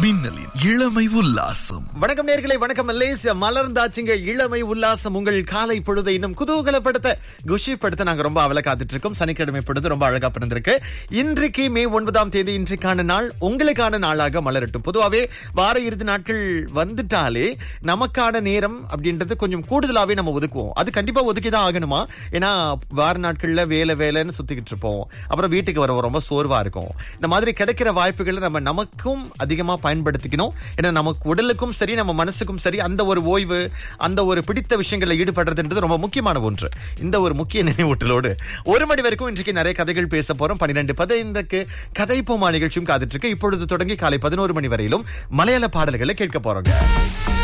மின்னலின் இளமை உல்லாசம். வணக்கம் நேயர்களே, வணக்கம் மலேசியா. மலர்ந்தாச்சுங்க இளமை உல்லாசம். உங்கள் காலை பொழுதை இன்னும் குதூகலப்படுத்த, குஷிப்படுத்த நாங்க ரொம்ப அவல காத்துட்டு இருக்கோம். சனிக்கிழமை பொழுது ரொம்ப அழகா பிறந்திருக்கு. இன்றைக்கு மே 9ஆம் தேதி. இன்றைக்கான நாள் உங்களுக்கான நாளாக மலரட்டும். பொதுவாவே வார இறுதி நாட்கள் வந்துட்டாலே நமக்கான நேரம் அப்படின்றது கொஞ்சம் கூடுதலாவே நம்ம ஒதுக்குவோம். அது கண்டிப்பா ஒதுக்கிதான் ஆகணுமா? ஏன்னா வார நாட்கள்ல வேலைன்னு சுத்திக்கிட்டு இருப்போம். அப்புறம் வீட்டுக்கு வர ரொம்ப சோர்வா இருக்கும். இந்த மாதிரி கிடைக்கிற வாய்ப்புகளை நம்ம நமக்கும் அதிகமா பயன்படுத்திக்கணும். ஏன்னா நமக்கு உடலுக்கும் சரி, நம்ம மனசுக்கும் சரி, அந்த ஒரு ஓய்வு, அந்த ஒரு பிடித்த விஷயங்களில் ஈடுபடுறதுன்றது ரொம்ப முக்கியமான ஒன்று. இந்த ஒரு முக்கிய நினைவூட்டலோடு 1 மணி வரைக்கும் இன்றைக்கு நிறைய கதைகள் பேச போறோம். 12:15 கதைப்போமா நிகழ்ச்சியும் காத்துட்டு இருக்கு. இப்பொழுது தொடங்கி காலை 11 மணி வரையிலும் மலையாள பாடல்களை கேட்க போறோங்க.